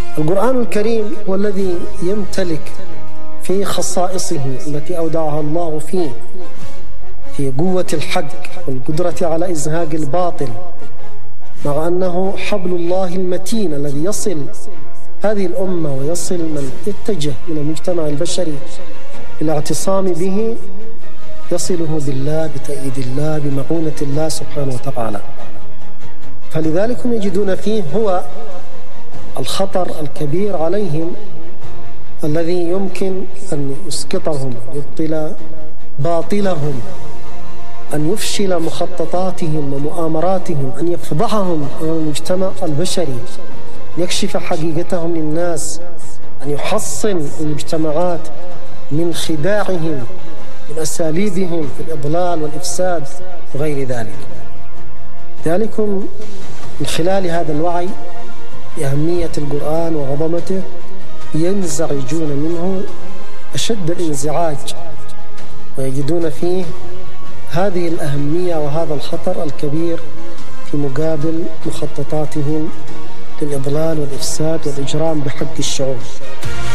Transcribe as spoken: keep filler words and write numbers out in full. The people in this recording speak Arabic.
القرآن الكريم هو الذي يمتلك في خصائصه التي أودعها الله فيه في قوة الحق والقدرة على إزهاق الباطل، مع أنه حبل الله المتين الذي يصل هذه الأمة ويصل من يتجه من المجتمع البشري إلى اعتصام به، يصله بالله، بتأييد الله، بمعونة الله سبحانه وتعالى. فلذلك هم يجدون فيه هو الخطر الكبير عليهم الذي يمكن أن يسقطهم، يبطل باطلهم، أن يفشل مخططاتهم ومؤامراتهم، أن يفضحهم أمام المجتمع البشري، يكشف حقيقتهم للناس، أن يحصن المجتمعات من خداعهم، من أساليبهم في الإضلال والإفساد وغير ذلك. ذلكم من خلال هذا الوعي بأهمية القرآن وعظمته ينزعجون منه أشد الانزعاج، ويجدون فيه هذه الأهمية وهذا الخطر الكبير في مقابل مخططاتهم للإضلال والإفساد والإجرام بحق الشعوب.